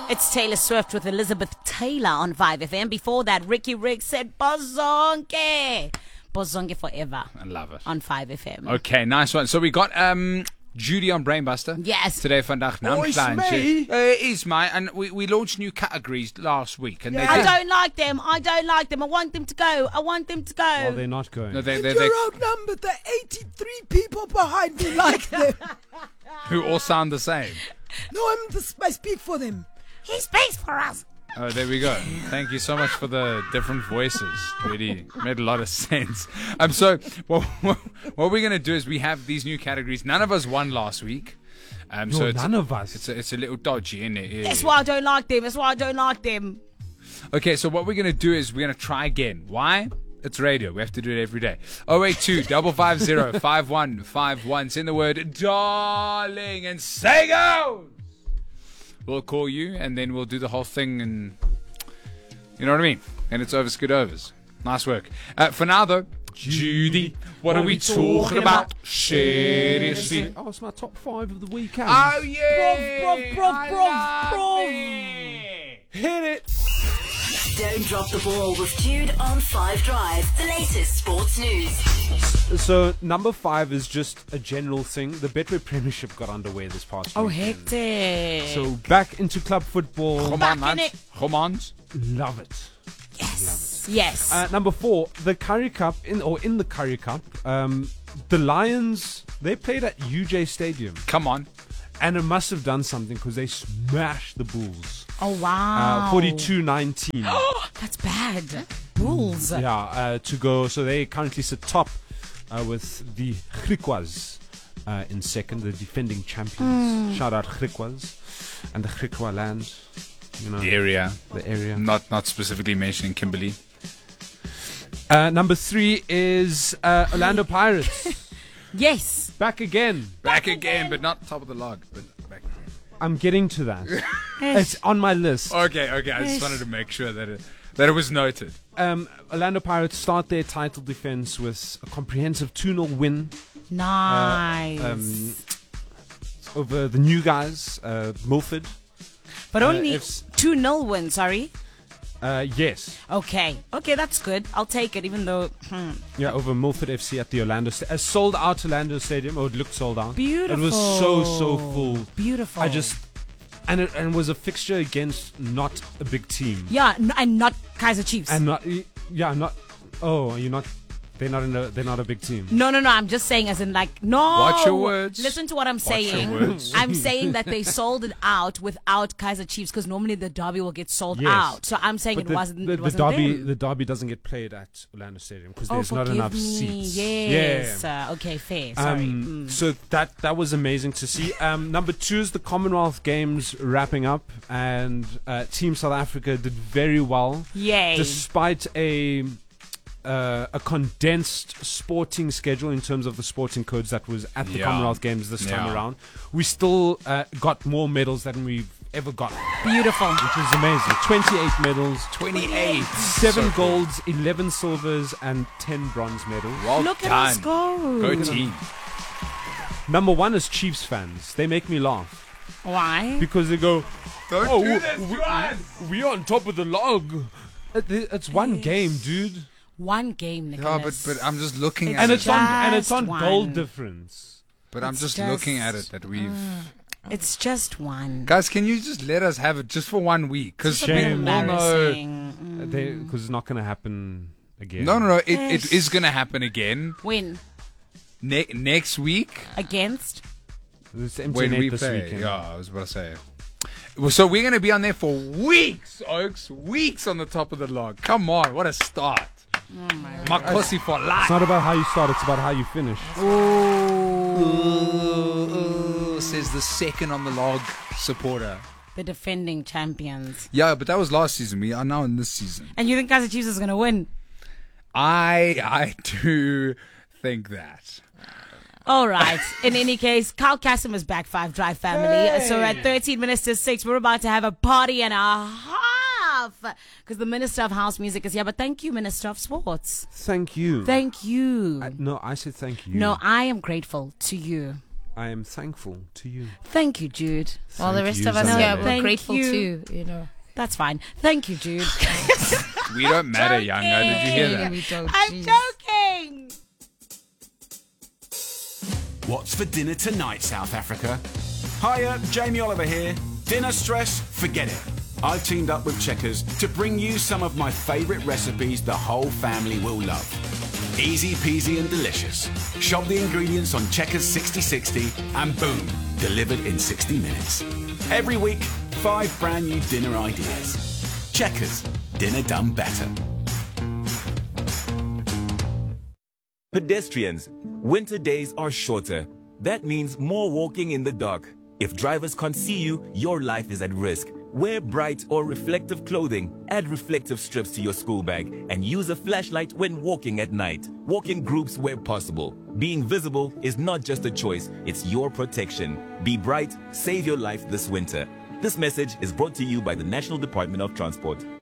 It's Taylor Swift with Elizabeth Taylor on 5FM. Before that, Ricky Riggs said Bozonke. Bozonke forever. I love it. On 5FM. Okay, nice one. So we got Judy on Brainbuster. Yes. Today, vandaag Ismay. Ismay. And we launched new categories last week. And I don't like them. I want them to go. Well, they're not going. No, You're outnumbered. The 83 people behind me like them. who all sound the same. No, I speak for them. He speaks for us. Oh, there we go. Thank you so much for the different voices. Really made a lot of sense. So what we're going to do is we have these new categories. None of us won last week. So none of us. It's a little dodgy, isn't it? That's why I don't like them. Okay, so what we're going to do is we're going to try again. Why? It's radio. We have to do it every day. 082 550 5151. Send the word darling and say go. We'll call you and then we'll do the whole thing, and you know what I mean? And it's overs, good overs. Nice work. For now though, Judy, what are we talking about? Seriously. Oh, it's my top 5 of the weekend. Oh yeah. Bro. Hit it. Don't drop the ball with Jude on 5 Drive, the latest sports news. So number 5 is just a general thing. The Betway Premiership got underway this past Oh, weekend. hectic. So back into club football. Come Back on, in man. Romans. Love it. Yes. Number 4, the Curry Cup in the Curry Cup. The Lions, they played at UJ Stadium, Come on. and it must have done something because they smashed the Bulls. Oh, wow. 42-19. That's bad. Bulls. Yeah, to go. So they currently sit top with the Griquas in second, the defending champions. Shout out Griquas and the Griqua land. You know, The area. the area. Not specifically mentioning Kimberley. Number 3 is Orlando Pirates. Yes. Back again. Back again, but not top of the log. But back. I'm getting to that. It's on my list. Okay. I just wanted to make sure that it was noted. Orlando Pirates start their title defense with a comprehensive 2-0 win Nice. over the new guys, Milford. But only it's- 2-0 win, sorry. Yes. Okay, that's good. I'll take it, even though... Yeah, over Milford FC at the Orlando a sold out Orlando Stadium. Oh, it looked sold out. Beautiful. It was so full. Beautiful. And it was a fixture against not a big team. Yeah, and not Kaiser Chiefs. And they're not a big team. No, I'm just saying as in like, no. Watch your words. Listen to what I'm saying. your words. I'm saying that they sold it out without Kaiser Chiefs because normally the derby will get sold Yes. out. So I'm saying But it wasn't them. the derby doesn't get played at Orlando Stadium because there's not forgive enough me. seats. Yes. Okay, fair. Sorry. So that was amazing to see. Number 2 is the Commonwealth Games wrapping up, and Team South Africa did very well. Yay. Despite a condensed sporting schedule in terms of the sporting codes that was at the Yeah. Commonwealth Games this time Yeah. around, we still got more medals than we've ever got, Beautiful. which is amazing. 28 medals, 28. 7 golds, 11 silvers, and 10 bronze medals. Well Look done. at us go. Go team. Number 1 is Chiefs fans. They make me laugh Why? because they go, Don't do this we're on top of the log. It's one game, dude. One game, Yeah, Nicholas. but I'm just looking It's at And it. it's on one. goal difference. But I'm it's just just- looking at it that we've... It's just one. Guys, can you just let us have it just for 1 week? Because Shame. people know... Embarrassing. Because it's not going to happen again. No. It is going to happen again Win. next week Against? It's when MTN we this play. weekend. Yeah, I was about to say. Well, so we're going to be on there for weeks, Oaks. Weeks on the top of the log. Come on, what a start. Makosi for life. It's not about how you start, it's about how you finish. Ooh, says the second on the log supporter. The defending champions. Yeah, but that was last season. We are now in this season. And you think Kaiser Chiefs is going to win? I do think that. All right. In any case, Carl Kasim is back, 5 Drive family. So at 13 minutes to 6, we're about to have a party and a half because the Minister of House Music is here. But thank you, Minister of Sports. Thank you. Thank you. No, I said thank you. No, I am grateful to you. I am thankful to you. Thank you, Jude. All the rest you, of us Zanele. here, we're Thank grateful you. too, you know. That's fine. Thank you, Jude. We don't matter, Younger. Did you hear that? We don't, I'm jeez. joking. What's for dinner tonight, South Africa? Hiya, Jamie Oliver here. Dinner stress? Forget it. I've teamed up with Checkers to bring you some of my favourite recipes the whole family will love. Easy peasy and delicious. Shop the ingredients on Checkers 6060 and boom, delivered in 60 minutes. Every week, 5 brand new dinner ideas. Checkers, dinner done better. Pedestrians, winter days are shorter. That means more walking in the dark. If drivers can't see you, your life is at risk. Wear bright or reflective clothing, add reflective strips to your school bag, and use a flashlight when walking at night. Walk in groups where possible. Being visible is not just a choice, it's your protection. Be bright, save your life this winter. This message is brought to you by the National Department of Transport.